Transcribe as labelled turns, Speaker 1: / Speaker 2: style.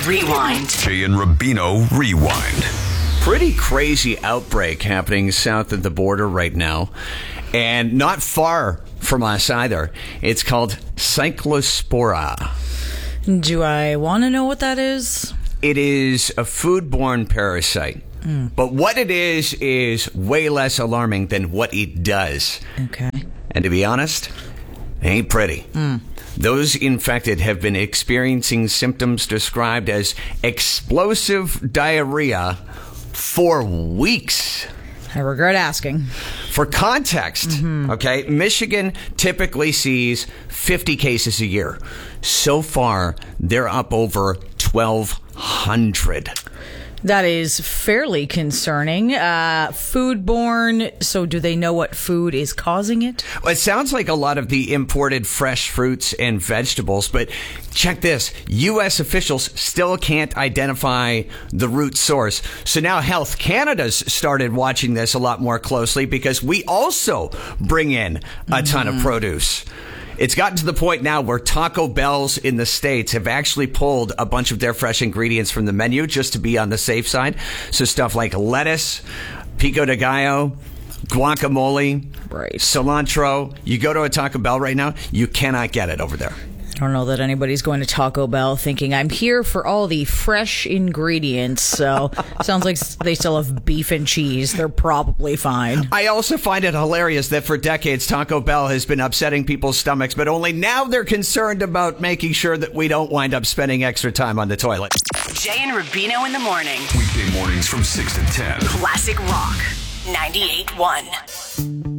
Speaker 1: Rewind.
Speaker 2: Jay and Rubino Rewind.
Speaker 3: Pretty crazy outbreak happening south of the border right now, and not far from us either. It's called Cyclospora.
Speaker 4: Do I want to know what that is?
Speaker 3: It is a foodborne parasite. But what it is way less alarming than what it does.
Speaker 4: Okay.
Speaker 3: And to be honest, it ain't pretty. Those infected have been experiencing symptoms described as explosive diarrhea for weeks.
Speaker 4: I regret asking.
Speaker 3: For context, okay, Michigan typically sees 50 cases a year. So far, they're up over 1,200.
Speaker 4: That is fairly concerning. Foodborne, so do they know what food is causing it?
Speaker 3: Well, it sounds like a lot of the imported fresh fruits and vegetables, but check this. U.S. officials still can't identify the root source. So now Health Canada's started watching this a lot more closely because we also bring in a ton of produce. It's gotten to the point now where Taco Bells in the States have actually pulled a bunch of their fresh ingredients from the menu just to be on the safe side. So stuff like lettuce, pico de gallo, guacamole, cilantro. You go to a Taco Bell right now, you cannot get it over there.
Speaker 4: I don't know that anybody's going to Taco Bell thinking, I'm here for all the fresh ingredients. So sounds like they still have beef and cheese. They're probably fine.
Speaker 3: I also find it hilarious that for decades, Taco Bell has been upsetting people's stomachs, but only now they're concerned about making sure that we don't wind up spending extra time on the toilet.
Speaker 1: Jay and Rubino in the morning.
Speaker 2: Weekday mornings from 6 to 10.
Speaker 1: Classic Rock 98.1.